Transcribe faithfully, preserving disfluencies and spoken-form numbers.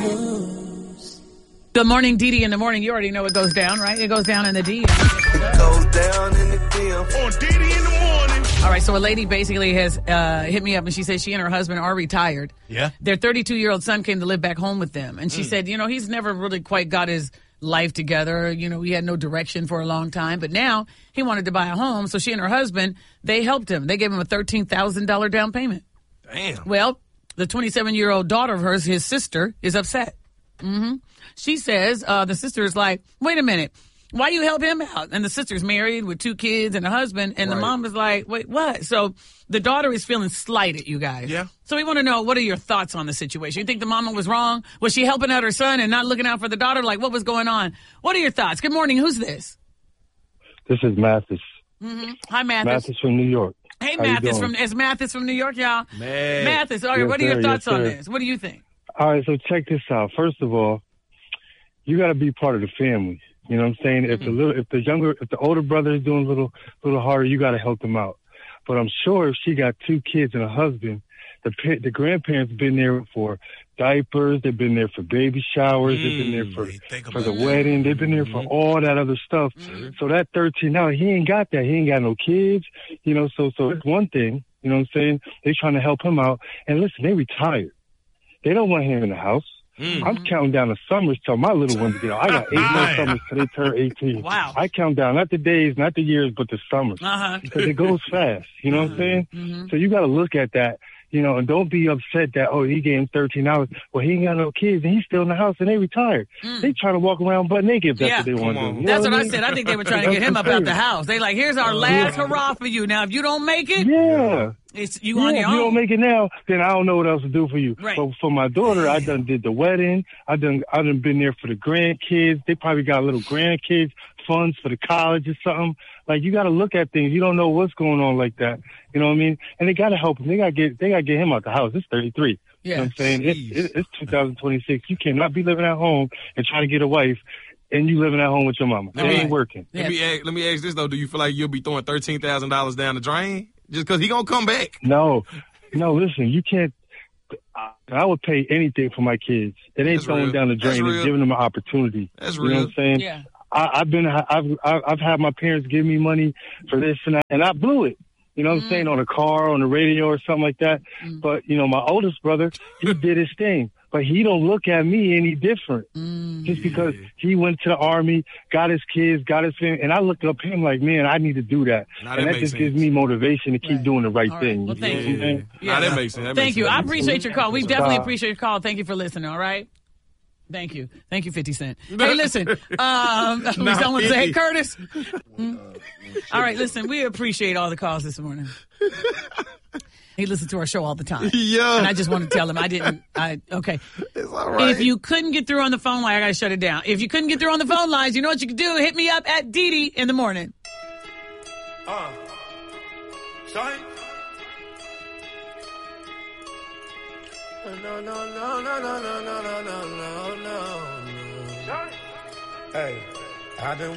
news. Good morning, Dee Dee in the morning. You already know it goes down, right? It goes down in the D. It goes down in the D M. On Dee Dee in the morning. All right, so a lady basically has uh, hit me up, and she says she and her husband are retired. Yeah. Their thirty-two-year-old son came to live back home with them, and she mm. said, you know, he's never really quite got his life together. You know, he had no direction for a long time, but now he wanted to buy a home, so she and her husband, they helped him. They gave him a thirteen thousand dollars down payment. Damn. Well, the twenty-seven-year-old daughter of hers, his sister, is upset. Mm-hmm. She says, uh, the sister is like, wait a minute. Why you help him out? And the sister's married with two kids and a husband, and right. the mom is like, wait, what? So the daughter is feeling slighted, you guys. Yeah. So we want to know, what are your thoughts on the situation? You think the mama was wrong? Was she helping out her son and not looking out for the daughter? Like, what was going on? What are your thoughts? Good morning. Who's this? This is Mathis. Mm-hmm. Hi, Mathis. Mathis from New York. Hey, How Mathis from, it's Mathis from New York, y'all. Man. Mathis, all right, yes, what are your sir, thoughts yes, on sir. this? What do you think? All right, so check this out. First of all, you got to be part of the family. You know what I'm saying? Mm-hmm. If the little, if the younger, if the older brother is doing a little, little harder, you got to help them out. But I'm sure if she got two kids and a husband, the the grandparents been there for diapers, they've been there for baby showers, mm, they've been there for for the that. wedding, they've been there mm-hmm. for all that other stuff. Mm-hmm. So that thirteen, now he ain't got that. He ain't got no kids. You know, so so it's one thing. You know what I'm saying? They trying to help him out. And listen, they retired. They don't want him in the house. Mm-hmm. I'm counting down the summers till my little ones get out. I got eight more summers till they turn eighteen. Wow. I count down, not the days, not the years, but the summers. Uh-huh. Because it goes fast. You know uh-huh. what I'm saying? Mm-hmm. So you got to look at that, you know, and don't be upset that, oh, he gave him thirteen hours. Well, he ain't got no kids, and he's still in the house, and they retired. Mm. They trying to walk around butt naked if that's yeah. what they want to do. You that's what I, I mean? said. I think they were trying to get him up out the house. They like, here's our last yeah. hurrah for you. Now, if you don't make it, yeah. it's you yeah, on your if own. you don't make it now, then I don't know what else to do for you. Right. But for my daughter, I done did the wedding. I done, I done been there for the grandkids. They probably got little grandkids, funds for the college or something. Like, you got to look at things. You don't know what's going on like that. You know what I mean? And they got to help him. They got to get, they got to get him out the house. It's thirty-three. Yeah. You know what I'm saying? It, it, it's two thousand twenty-six. You cannot be living at home and trying to get a wife and you living at home with your mama. It ain't working. Yeah. Let me ask, let me ask this, though. Do you feel like you'll be throwing thirteen thousand dollars down the drain just because he going to come back? No. No, listen, you can't. I, I would pay anything for my kids. It ain't That's throwing real. down the drain. It's giving them an opportunity. That's you real. know what I'm saying? Yeah. I, I've been, I've, I've had my parents give me money for this and that, and I blew it. You know what mm. I'm saying? On a car, on the radio or something like that. Mm. But, you know, my oldest brother, he did his thing. But he don't look at me any different. Mm. Just because he went to the Army, got his kids, got his family. And I looked up him like, man, I need to do that. Now and that, that just sense. gives me motivation to keep right. doing the right, right. thing. Well, thank you. you. Know Yeah. Now that makes sense. That thank makes you. sense. I appreciate your call. We definitely Uh, appreciate your call. Thank you for listening, all right? Thank you. Thank you, fifty Cent. Hey, listen. Um, someone say, hey, Curtis. Mm. All right, listen, we appreciate all the calls this morning. He listens to our show all the time. Yeah. And I just want to tell him I didn't, I, okay. It's all right. If you couldn't get through on the phone line, I got to shut it down. If you couldn't get through on the phone lines, you know what you can do? Hit me up at Dee Dee in the morning. Uh, sorry. No, no, no, no, no, no, no, no, no, no, no. Sorry. Hey, I've been